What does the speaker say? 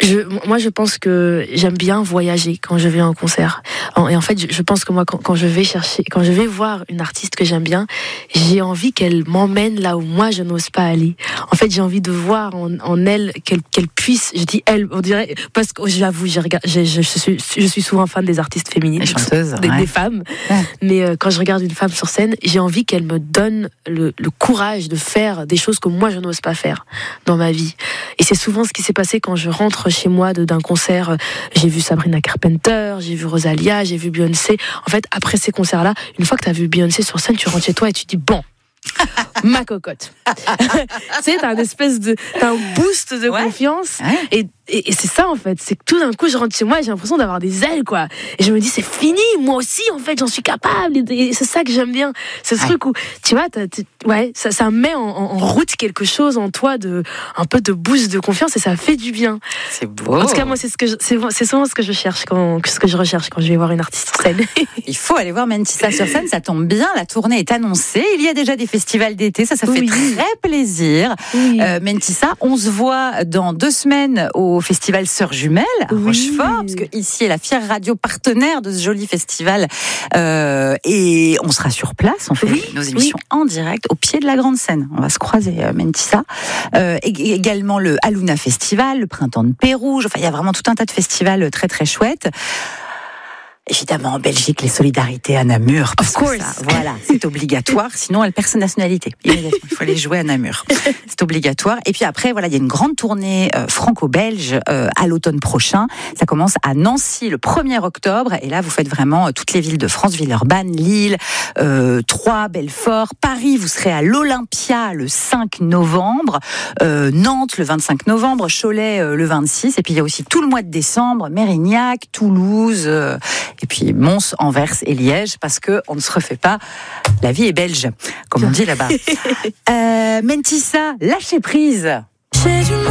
Moi, je pense que j'aime bien voyager quand je vais à un concert. Et en fait, je pense que moi, quand je vais voir une artiste que j'aime bien, j'ai envie qu'elle m'emmène là où moi je n'ose pas aller. En fait, j'ai envie de voir en elle qu'elle puisse. Je dis elle, on dirait parce que j'avoue, je suis souvent fan des artistes féminines, les chanteuses, des femmes. Ouais. Mais quand je regarde une femme sur scène, j'ai envie qu'elle me donne le courage de faire des choses que moi je n'ose pas faire dans ma vie. Et c'est souvent ce qui s'est passé quand je rentre chez moi d'un concert. J'ai vu Sabrina Carpenter, j'ai vu Rosalia, j'ai vu Beyoncé. En fait, après ces concerts-là, une fois que tu as vu Beyoncé sur scène, tu rentres chez toi et tu te dis bon, ma cocotte. Tu sais, t'as un boost de confiance. Ouais. Et c'est ça en fait, c'est que tout d'un coup je rentre chez moi et j'ai l'impression d'avoir des ailes quoi. Et je me dis c'est fini, moi aussi en fait j'en suis capable. Et c'est ça que j'aime bien, ce truc où tu vois, ça met en route quelque chose en toi un peu de boost de confiance et ça fait du bien. C'est beau. En tout cas moi c'est souvent ce que je cherche ce que je recherche quand je vais voir une artiste sur scène. Il faut aller voir Mentissa sur scène, ça tombe bien, la tournée est annoncée. Il y a déjà des festivals d'été, ça fait très plaisir. Oui. Mentissa, on se voit dans 2 semaines au festival Sœurs Jumelles à Rochefort, parce que ici est la fière radio partenaire de ce joli festival, et on sera sur place, on fait nos émissions en direct au pied de la grande scène. On va se croiser, Mentissa. Également le Aluna Festival, le Printemps de Pérouge. Enfin, il y a vraiment tout un tas de festivals très très chouettes. Évidemment, en Belgique, les solidarités à Namur. Of course. Voilà, c'est obligatoire. Sinon, elle perd sa nationalité. Immédiatement, il faut aller jouer à Namur. C'est obligatoire. Et puis après, voilà, il y a une grande tournée franco-belge à l'automne prochain. Ça commence à Nancy le 1er octobre. Et là, vous faites vraiment toutes les villes de France, Villeurbanne, Lille, Troyes, Belfort, Paris. Vous serez à l'Olympia le 5 novembre, Nantes le 25 novembre, Cholet le 26. Et puis, il y a aussi tout le mois de décembre, Mérignac, Toulouse... et puis Mons, Anvers et Liège, parce qu'on ne se refait pas. La vie est belge, comme on dit là-bas. Mentissa, lâchez prise.